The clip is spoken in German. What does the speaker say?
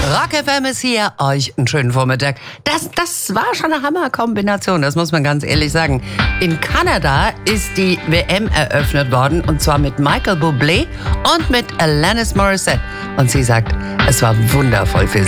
Rock FM ist hier, euch einen schönen Vormittag. Das war schon eine Hammerkombination, das muss man ganz ehrlich sagen. In Kanada ist die WM eröffnet worden, und zwar mit Michael Bublé und mit Alanis Morissette. Und sie sagt, es war wundervoll für sie.